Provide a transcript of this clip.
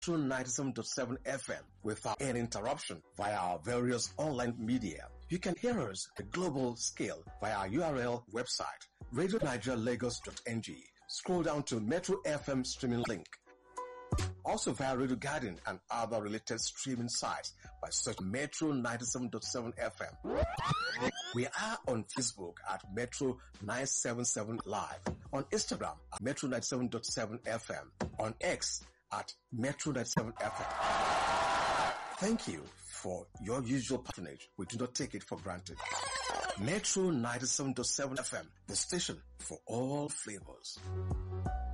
Metro 97.7 FM without any interruption via our various online media. You can hear us at a global scale via our URL website, radionigerialagos.ng. Scroll down to Metro FM streaming link. Also via Radio Garden and other related streaming sites by searching Metro 97.7 FM. We are on Facebook at Metro 977 Live, on Instagram at Metro 97.7 FM, on X at Metro 97 FM. Thank you for your usual patronage. We do not take it for granted. Metro 97.7 FM, the station for all flavors.